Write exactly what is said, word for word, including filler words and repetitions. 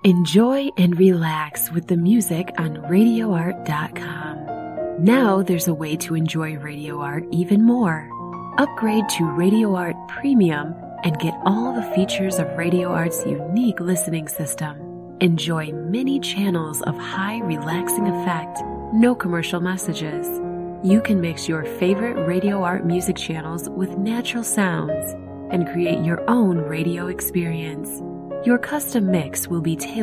Enjoy and relax with the music on radio art dot com. Now there's a way to enjoy Radio Art even more. Upgrade to Radio Art Premium and get all the features of Radio Art's unique listening system. Enjoy many channels of high relaxing effect, no commercial messages. You can mix your favorite Radio Art music channels with natural sounds and create your own radio experience. Your custom mix will be tailored